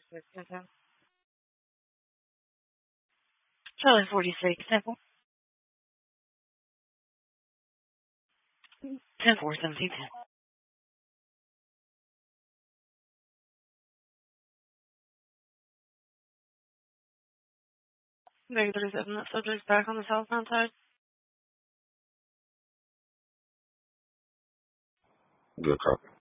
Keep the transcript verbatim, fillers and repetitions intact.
Charlie forty-six, Temple. ten four seventeen ten. Maybe thirty-seven, that subject's back on the southbound side. Good copy.